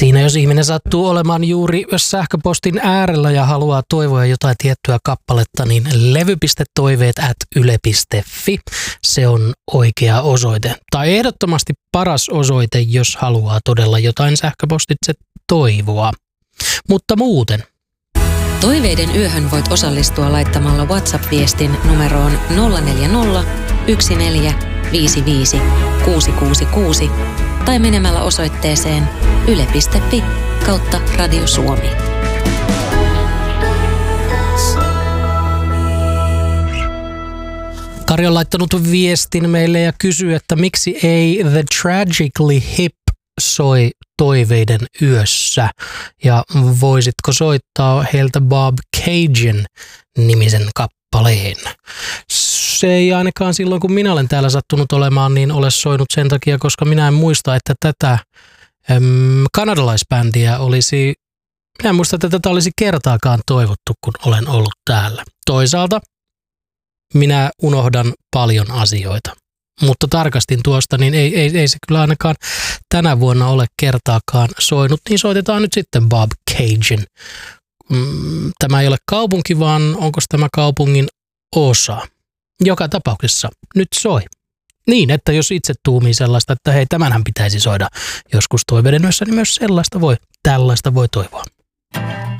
Siinä jos ihminen sattuu olemaan juuri sähköpostin äärellä ja haluaa toivoa jotain tiettyä kappaletta, niin levy.toiveet@yle.fi. Se on oikea osoite. Tai ehdottomasti paras osoite, jos haluaa todella jotain sähköpostitse toivoa. Mutta muuten. Toiveiden yöhön voit osallistua laittamalla WhatsApp-viestin numeroon 040 1455 666 tai menemällä osoitteeseen yle.fi/Radio Suomi. Kari on laittanut viestin meille ja kysyy, että miksi ei The Tragically Hip soi toiveiden yössä ja voisitko soittaa heiltä Bob Cajun nimisen kappaleen. Se ei ainakaan silloin, kun minä olen täällä sattunut olemaan, niin ole soinut sen takia, koska minä en muista, että tätä kanadalaisbändiä olisi, minä en muista, että tätä olisi kertaakaan toivottu, kun olen ollut täällä. Toisaalta minä unohdan paljon asioita. Mutta tarkastin tuosta, niin ei se kyllä ainakaan tänä vuonna ole kertaakaan soinut, niin soitetaan nyt sitten Bob Cajun. Tämä ei ole kaupunki, vaan onko tämä kaupungin osa? Joka tapauksessa nyt soi. Niin, että jos itse tuumii sellaista, että hei, tämänhän pitäisi soida joskus toiveiden yössä, niin myös tällaista voi toivoa.